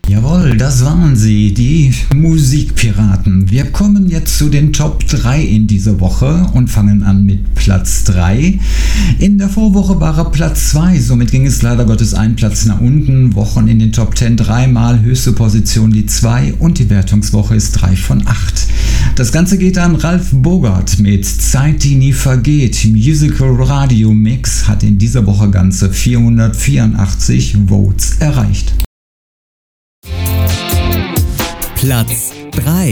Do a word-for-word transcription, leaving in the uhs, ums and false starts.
Jawohl, das waren sie, die Musikpiraten. Wir kommen jetzt zu den Top drei in dieser Woche und fangen an mit Platz drei. In der Vorwoche war er Platz zwei, somit ging es leider Gottes einen Platz nach unten. Wochen in den Top zehn dreimal, höchste Position die zwei und die Wertungswoche ist drei von acht. Das Ganze geht an Ralf Bogart mit Zeit, die nie vergeht. Musical Radio Mix hat in dieser Woche ganze vierhundertvierundachtzig Votes erreicht. Platz drei.